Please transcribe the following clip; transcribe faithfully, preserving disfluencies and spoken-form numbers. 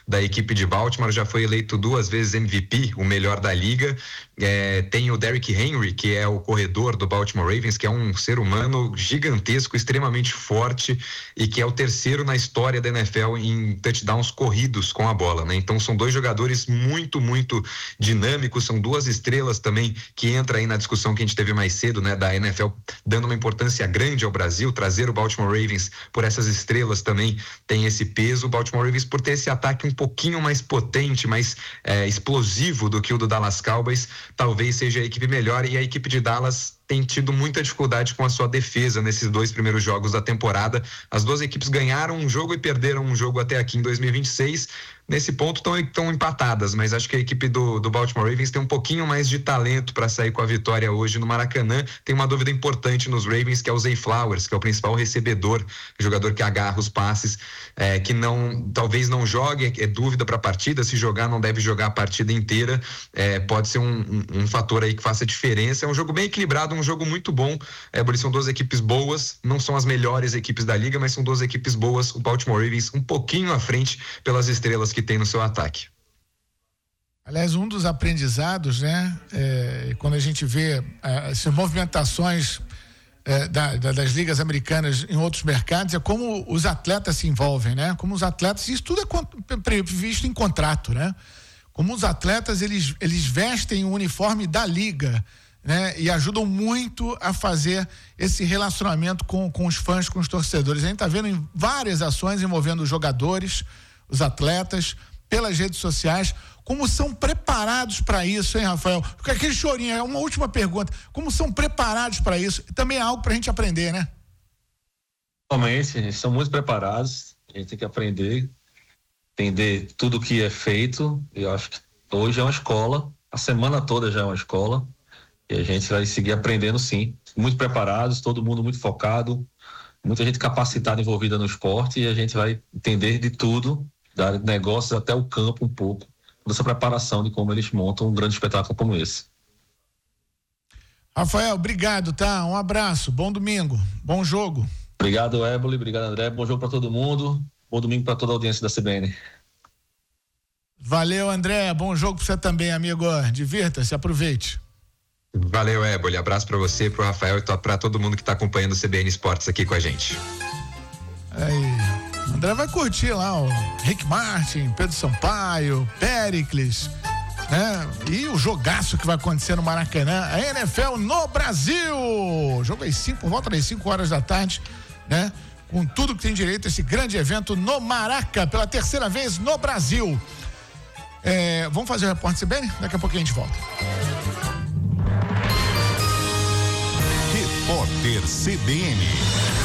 da equipe de Baltimore, já foi eleito duas vezes M V P, o melhor da liga. É, tem o Derrick Henry, que é o corredor do Baltimore Ravens, que é um ser humano gigantesco, extremamente forte e que é o terceiro na história da N F L em touchdowns corridos com a bola, né? Então são dois jogadores muito, muito dinâmicos, são duas estrelas também que entra aí na discussão que a gente teve mais cedo, né? Da N F L dando uma importância grande ao Brasil, trazer o Baltimore Ravens por essas estrelas também tem esse peso. O Baltimore Ravens por ter esse ataque um pouquinho mais potente, mais é, explosivo do que o do Dallas Cowboys, talvez seja a equipe melhor, e a equipe de Dallas tem tido muita dificuldade com a sua defesa nesses dois primeiros jogos da temporada. As duas equipes ganharam um jogo e perderam um jogo até aqui em dois mil e vinte e seis. Nesse ponto estão empatadas, mas acho que a equipe do, do Baltimore Ravens tem um pouquinho mais de talento para sair com a vitória hoje no Maracanã. Tem uma dúvida importante nos Ravens, que é o Zay Flowers, que é o principal recebedor, jogador que agarra os passes, é, que não, talvez não jogue, é, é dúvida para a partida. Se jogar, não deve jogar a partida inteira. É, pode ser um, um, um fator aí que faça diferença. É um jogo bem equilibrado, um jogo muito bom. É, por isso são duas equipes boas, não são as melhores equipes da liga, mas são duas equipes boas. O Baltimore Ravens um pouquinho à frente pelas estrelas que tem no seu ataque. Aliás, um dos aprendizados, né, é, quando a gente vê é, essas movimentações é, da, da, das ligas americanas em outros mercados, é como os atletas se envolvem, né? Como os atletas, isso tudo é previsto em contrato, né? Como os atletas, eles, eles vestem o uniforme da liga, né? E ajudam muito a fazer esse relacionamento com, com os fãs, com os torcedores. A gente está vendo em várias ações envolvendo os jogadores, os atletas, pelas redes sociais, como são preparados para isso, hein, Rafael? Aquele chorinho, é uma última pergunta, como são preparados para isso? Também é algo para a gente aprender, né? Realmente, eles são muito preparados, a gente tem que aprender, entender tudo o que é feito. Eu acho que hoje é uma escola, a semana toda já é uma escola, e a gente vai seguir aprendendo, sim, muito preparados, todo mundo muito focado, muita gente capacitada envolvida no esporte, e a gente vai entender de tudo, da área de negócios até o campo um pouco, dessa preparação de como eles montam um grande espetáculo como esse. Rafael, obrigado, tá? Um abraço, bom domingo, bom jogo. Obrigado, Éboli, obrigado, André, bom jogo para todo mundo, bom domingo para toda a audiência da C B N. Valeu, André, bom jogo para você também, amigo, divirta-se, aproveite. Valeu, Éboli, abraço para você, pro Rafael e para todo mundo que está acompanhando o C B N Esportes aqui com a gente. Aí, André vai curtir lá o Rick Martin, Pedro Sampaio, Péricles, né? E o jogaço que vai acontecer no Maracanã, a N F L no Brasil. O jogo às cinco, volta às cinco horas da tarde, né? Com tudo que tem direito a esse grande evento no Maraca, pela terceira vez no Brasil. É, vamos fazer o repórter C B N? Daqui a pouquinho a gente volta. Repórter C B N.